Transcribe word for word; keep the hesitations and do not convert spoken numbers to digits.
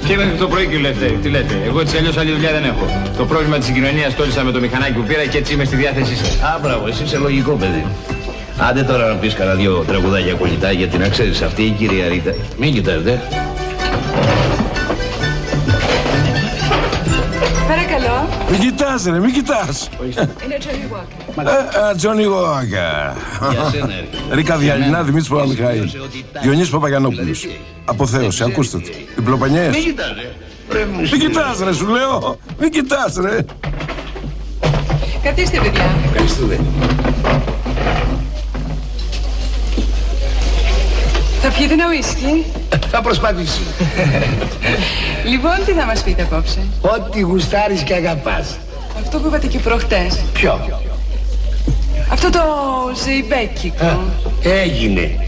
Και μέχρι το πρωί και λέτε, τι λέτε. Εγώ έτσι αλλιώς άλλη δουλειά δεν έχω. Το πρόβλημα της συγκοινωνίας τόλισα με το μηχανάκι που πήρα και έτσι είμαι στη διάθεσή σας. Α, μπράβο, εσύ είσαι λογικό παιδί. Άντε τώρα να πεις κανένα δυο τραγουδάκια κολλητά, γιατί να ξέρεις αυτή η κυρία Ρίτα. Μην κοιτάζετε. Παρακαλώ. Μην κοιτάς ρε, μην κοιτάς. Είναι Johnny Walker. Ε, Τζόνι Γουάκα. Για σένα έρχεται. Ρίκα Διαλυνά, Δημήτρης Παπαμιχαήλ. Διονύσης Παπαγιαννόπουλος. Αποθέωση, ακούστε το. Διπλοπανιές. Μην κοιτάζε. Μην κοιτάς ρε, σου λέω. Μην κοιτάς ρε. Καθίστε, παιδιά. Ευχαριστούμε. Θα πιείτε ένα ουίσκι? Θα προσπαθήσω. Λοιπόν, τι θα μας πείτε απόψε? Ό,τι γουστάρεις και αγαπάς. Αυτό που είπατε και προχτές. Ποιο? Αυτό το ζεϊμπέκικο. Έγινε.